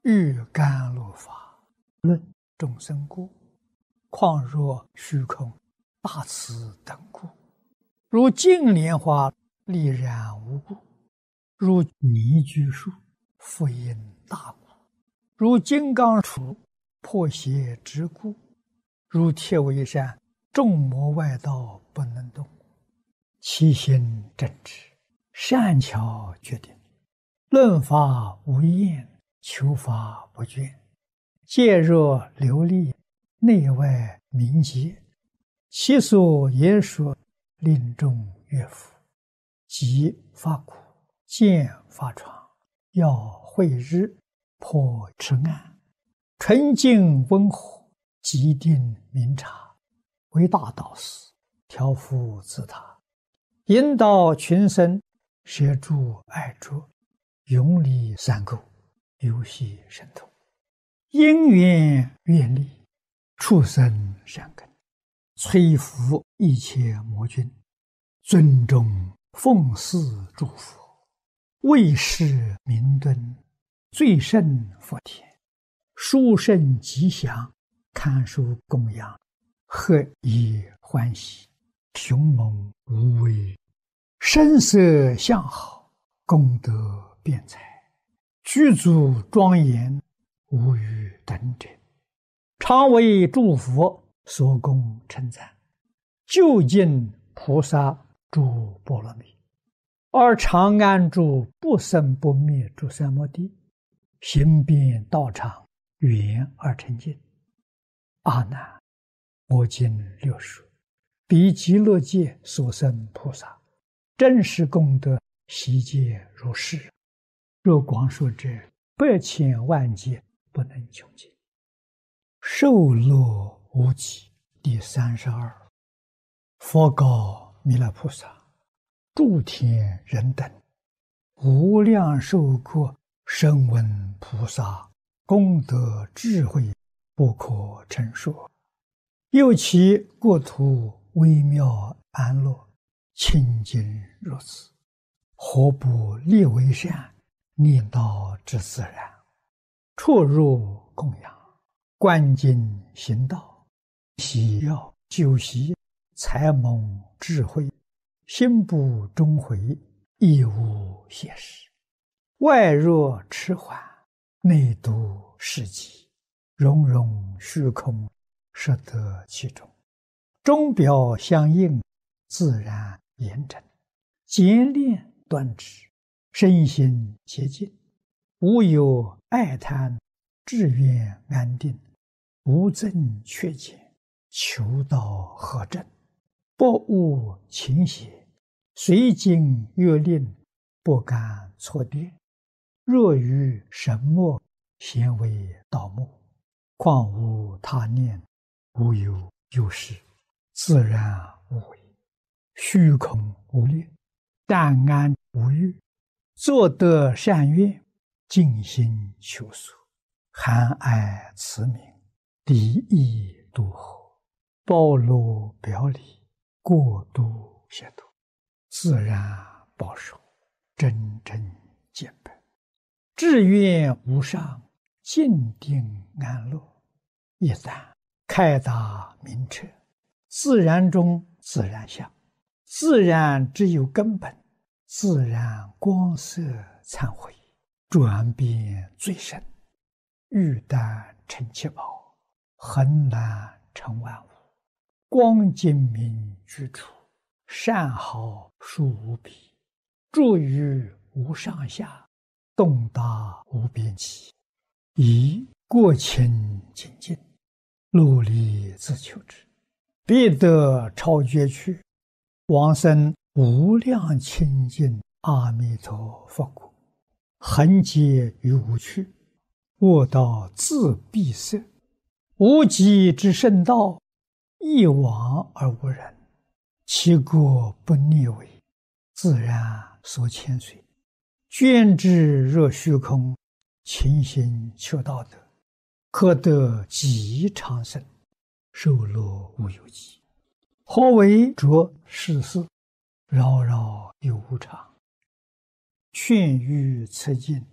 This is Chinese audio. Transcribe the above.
欲甘露法，论众生故，况若虚空大慈等故。如净莲花丽然无故，如泥居树复因大故，如金刚杵破邪之故，如铁围山众魔外道不能动。其心正直，善巧决定，论法无厌，求法不倦，戒若流利，内外明洁，其所言说令众悦服。即发苦，见发疮，要慧日，破痴暗，纯净温和，极定明察，为大导师，调伏自他，引导群生，摄诸爱着，永离三垢，游戏神通，因缘愿力，畜生善根，摧伏一切魔君，尊重奉祀诸佛，为世明敦，最胜佛田，殊胜吉祥，堪受供养，何以欢喜，雄猛无畏，声色相好，功德辩才，具足庄严，无与等者，常为诸佛所供称赞，究竟菩萨诸波罗蜜，而常安住不生不灭诸三摩地，行遍道场，圆而成净。阿难，我今六说，彼极乐界所生菩萨，真实功德悉皆如是。若广说者，百千万劫不能穷尽。受乐无极第32。佛告弥勒菩萨：诸天人等，无量寿国声闻菩萨功德智慧不可称说，又其国土微妙安乐，清净如此，何不立为善，念道之自然，出入供养，观经行道，喜要修习，才蒙智慧，心不终回，亦无邪事。外若迟缓，内度世极，融融虚空，摄得其中，钟表相应，自然严整，简练端直，身心洁净，无有爱贪，志愿安定，无增缺减，求道合正，不误情邪，随经阅令，不敢错颠。若于神墨，咸为盗墓，况无他念，无有有事，自然无为，虚空无念，淡安无欲，作得善愿，尽心求索，含爱慈悯，敌意度合，包罗表里，过度协度，自然保守，真正见本，志愿无上，静定安乐。一旦开达明彻，自然中自然相，自然只有根本，自然光色忏悔，转变最深，玉丹成七宝，恒然成万物，光精明居处，善好殊无比，住于无上下，洞达无边际，以过清净尽，努力自求之，必得超绝去，往生无量清净阿弥陀佛国，恒劫于无趣，卧道自闭塞，无极之圣道，一往而无人，其国不逆违，自然所牵随，捐之若虚空，勤行求道德，可得极长生，寿乐无有极。何为着世事，扰扰有无常，劝喻此境，